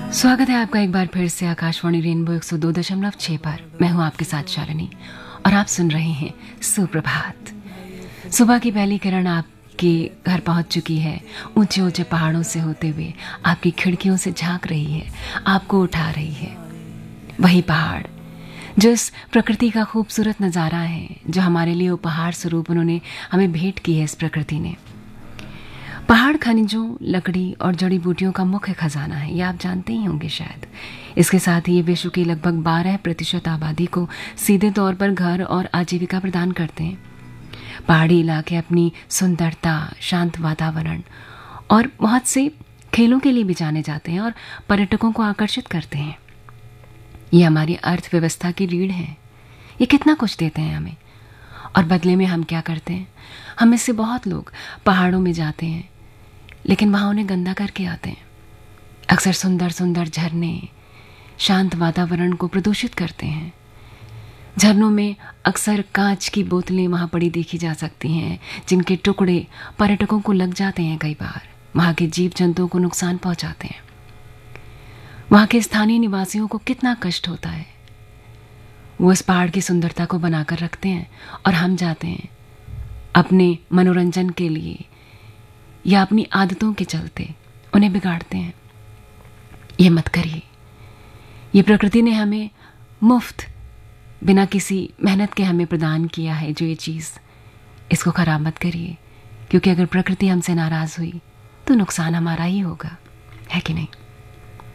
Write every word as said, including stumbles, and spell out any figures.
स्वागत है आपका एक बार फिर से आकाशवाणी रेनबो एक सौ दो दशमलव छह पर। मैं हूं आपके साथ शालिनी और आप सुन रहे हैं सुप्रभात। सुबह की पहली किरण आपके घर पहुंच चुकी है, ऊंचे ऊंचे पहाड़ों से होते हुए आपकी खिड़कियों से झांक रही है, आपको उठा रही है। वही पहाड़ जो इस प्रकृति का खूबसूरत नज़ारा है, जो हमारे लिए उपहार स्वरूप उन्होंने हमें भेंट की है इस प्रकृति ने। पहाड़ खनिजों, लकड़ी और जड़ी बूटियों का मुख्य खजाना है, ये आप जानते ही होंगे शायद। इसके साथ ही ये विश्व की लगभग बारह प्रतिशत आबादी को सीधे तौर पर घर और आजीविका प्रदान करते हैं। पहाड़ी इलाके अपनी सुंदरता, शांत वातावरण और बहुत से खेलों के लिए भी जाने जाते हैं और पर्यटकों को आकर्षित करते हैं। ये हमारी अर्थव्यवस्था की रीढ़ है। ये कितना कुछ देते हैं हमें, और बदले में हम क्या करते हैं? हम में से बहुत लोग पहाड़ों में जाते हैं, लेकिन वहाँ उन्हें गंदा करके आते हैं। अक्सर सुंदर सुंदर झरने शांत वातावरण को प्रदूषित करते हैं। झरनों में अक्सर कांच की बोतलें वहाँ पड़ी देखी जा सकती हैं, जिनके टुकड़े पर्यटकों को लग जाते हैं। कई बार वहाँ के जीव जंतुओं को नुकसान पहुँचाते हैं। वहाँ के स्थानीय निवासियों को कितना कष्ट होता है। वो इस पहाड़ की सुंदरता को बनाकर रखते हैं और हम जाते हैं अपने मनोरंजन के लिए या अपनी आदतों के चलते उन्हें बिगाड़ते हैं। ये मत करिए। ये प्रकृति ने हमें मुफ्त, बिना किसी मेहनत के हमें प्रदान किया है जो ये चीज़, इसको खराब मत करिए, क्योंकि अगर प्रकृति हमसे नाराज़ हुई तो नुकसान हमारा ही होगा, है कि नहीं?